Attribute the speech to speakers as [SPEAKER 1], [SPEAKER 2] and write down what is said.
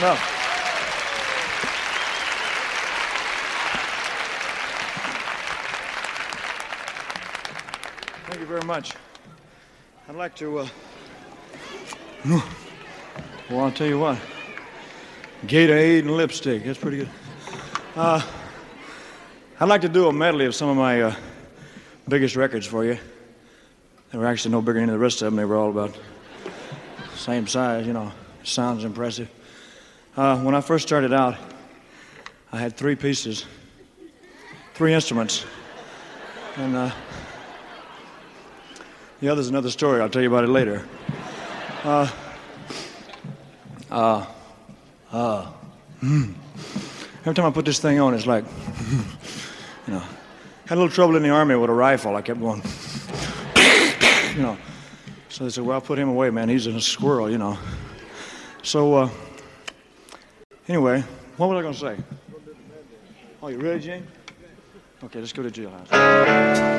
[SPEAKER 1] enough. Thank you very much. I'd like to, well, I'll tell you what. Gatorade and lipstick, that's pretty good. I'd like to do a medley of some of my biggest records for you. They were actually no bigger than the rest of them. They were all about the same size, you know. Sounds impressive. When I first started out, I had 3 pieces, 3 instruments. And the other's another story. I'll tell you about it later. Every time I put this thing on, it's like, you know, had a little trouble in the Army with a rifle. I kept going, you know. So they said, well, put him away, man. He's a squirrel, you know. So, anyway, what was I going to say? Oh, you ready, Gene? Okay, let's go to Jailhouse.